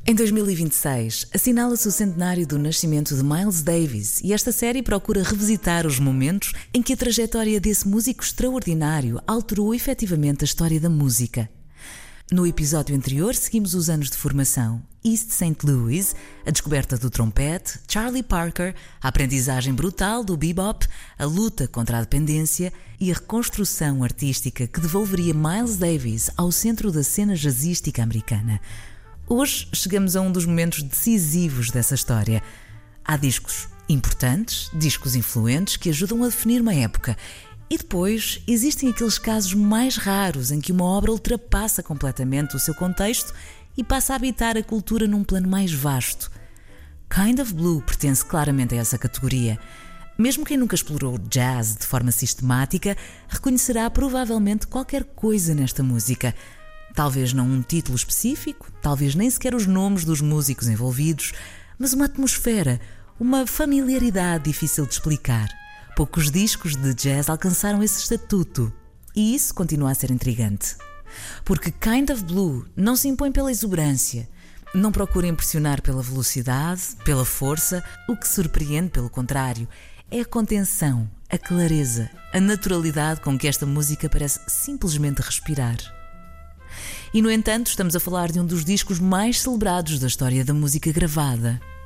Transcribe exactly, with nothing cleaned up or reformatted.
Em dois mil e vinte e seis, assinala-se o centenário do nascimento de Miles Davis e esta série procura revisitar os momentos em que a trajetória desse músico extraordinário alterou efetivamente a história da música. No episódio anterior seguimos os anos de formação, East Saint Louis, a descoberta do trompete, Charlie Parker, a aprendizagem brutal do bebop, a luta contra a dependência e a reconstrução artística que devolveria Miles Davis ao centro da cena jazzística americana. Hoje chegamos a um dos momentos decisivos dessa história. Há discos importantes, discos influentes que ajudam a definir uma época. E depois existem aqueles casos mais raros em que uma obra ultrapassa completamente o seu contexto e passa a habitar a cultura num plano mais vasto. Kind of Blue pertence claramente a essa categoria. Mesmo quem nunca explorou jazz de forma sistemática, reconhecerá provavelmente qualquer coisa nesta música. Talvez não um título específico, talvez nem sequer os nomes dos músicos envolvidos, mas uma atmosfera, uma familiaridade difícil de explicar. Poucos discos de jazz alcançaram esse estatuto, e isso continua a ser intrigante. Porque Kind of Blue não se impõe pela exuberância, não procura impressionar pela velocidade, pela força, o que surpreende, pelo contrário, é a contenção, a clareza, a naturalidade com que esta música parece simplesmente respirar. E, no entanto, estamos a falar de um dos discos mais celebrados da história da música gravada.